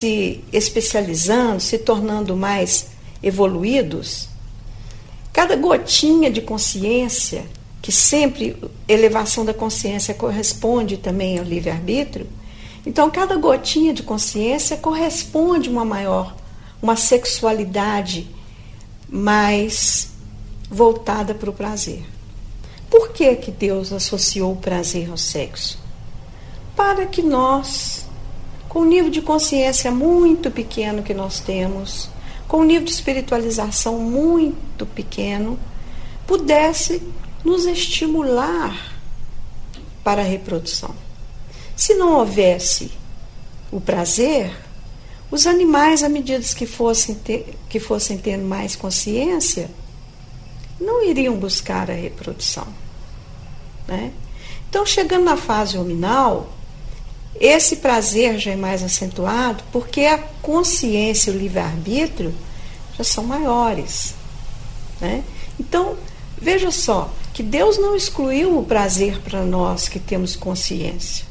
se especializando, se tornando mais evoluídos, cada gotinha de consciência, que sempre elevação da consciência corresponde também ao livre-arbítrio, então cada gotinha de consciência corresponde a uma sexualidade mais voltada para o prazer. Por que Deus associou o prazer ao sexo? Para que nós, com o nível de consciência muito pequeno que nós temos, com o nível de espiritualização muito pequeno, pudesse nos estimular para a reprodução. Se não houvesse o prazer, os animais, à medida que fossem tendo mais consciência, não iriam buscar a reprodução, né? Então, chegando na fase hominal, esse prazer já é mais acentuado, porque a consciência e o livre-arbítrio já são maiores, né? Então, veja só, que Deus não excluiu o prazer para nós que temos consciência.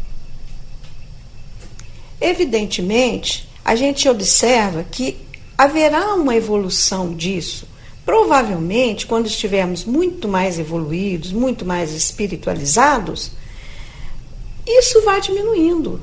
Evidentemente, a gente observa que haverá uma evolução disso. Provavelmente, quando estivermos muito mais evoluídos, muito mais espiritualizados, isso vai diminuindo.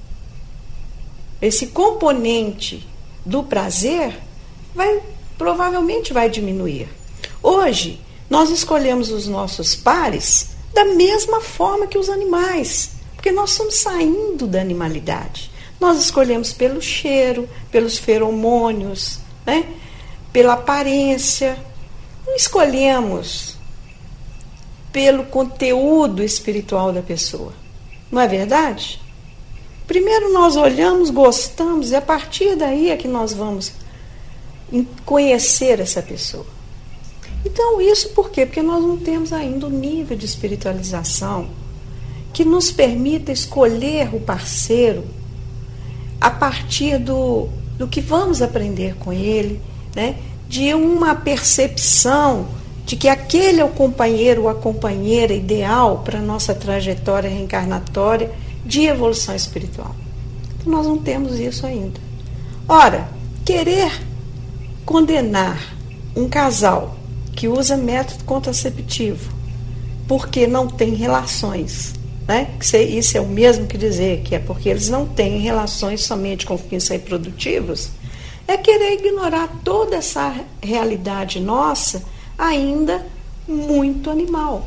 Esse componente do prazer provavelmente vai diminuir. Hoje, nós escolhemos os nossos pares da mesma forma que os animais, porque nós estamos saindo da animalidade. Nós escolhemos pelo cheiro, pelos feromônios, né? Pela aparência. Não escolhemos pelo conteúdo espiritual da pessoa. Não é verdade? Primeiro nós olhamos, gostamos, e a partir daí é que nós vamos conhecer essa pessoa. Então, isso por quê? Porque nós não temos ainda o nível de espiritualização que nos permita escolher o parceiro a partir do que vamos aprender com ele, né? De uma percepção de que aquele é o companheiro ou a companheira ideal para a nossa trajetória reencarnatória de evolução espiritual. Então, nós não temos isso ainda. Ora, querer condenar um casal que usa método contraceptivo porque não tem relações, né? Isso é o mesmo que dizer que é porque eles não têm relações somente com fins reprodutivos, é querer ignorar toda essa realidade nossa, ainda muito animal.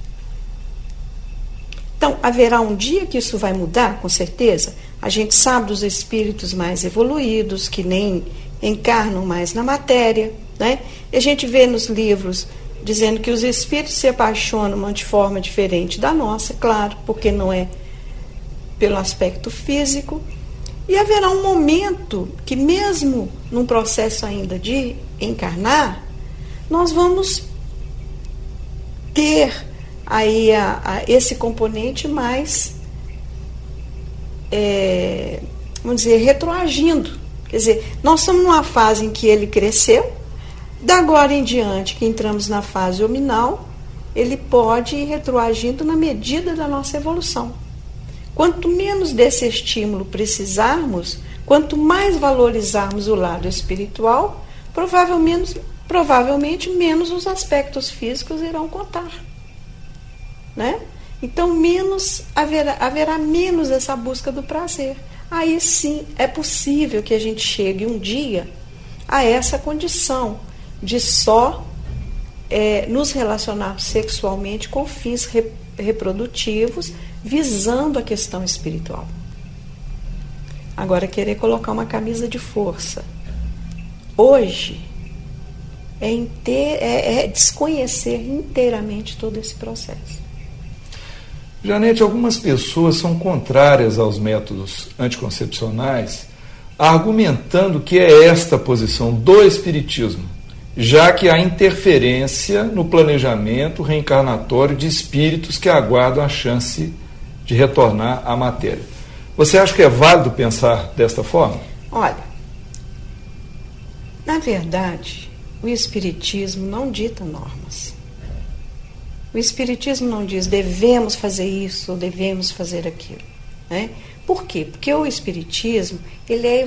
Então, haverá um dia que isso vai mudar, com certeza. A gente sabe dos espíritos mais evoluídos, que nem encarnam mais na matéria, né? E a gente vê nos livros dizendo que os espíritos se apaixonam de forma diferente da nossa, claro, porque não é pelo aspecto físico. E haverá um momento que, mesmo num processo ainda de encarnar, nós vamos ter aí esse componente mais, vamos dizer, retroagindo. Quer dizer, nós estamos numa fase em que ele cresceu, da agora em diante, que entramos na fase hominal, ele pode ir retroagindo na medida da nossa evolução. Quanto menos desse estímulo precisarmos, quanto mais valorizarmos o lado espiritual, provavelmente menos os aspectos físicos irão contar, né? Então haverá menos essa busca do prazer. Aí sim é possível que a gente chegue um dia a essa condição de só nos relacionar sexualmente com fins reprodutivos, visando a questão espiritual. Agora, querer colocar uma camisa de força hoje é desconhecer inteiramente todo esse processo. Janete, algumas pessoas são contrárias aos métodos anticoncepcionais, argumentando que é esta posição do espiritismo, já que há interferência no planejamento reencarnatório de espíritos que aguardam a chance de retornar à matéria. Você acha que é válido pensar desta forma? Olha, na verdade, o espiritismo não dita normas. O espiritismo não diz devemos fazer isso ou devemos fazer aquilo, né? Por quê? Porque o espiritismo, ele é